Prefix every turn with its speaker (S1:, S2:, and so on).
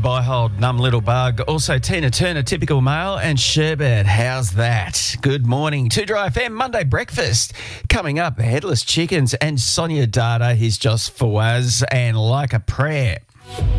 S1: Byhold, Numb Little Bug. Also Tina Turner, Typical Male, and Sherbet. How's that? Good morning. 2 Dry FM Monday breakfast. Coming up, Headless Chickens and Sonia Data. He's Just Fawaz and Like a Prayer.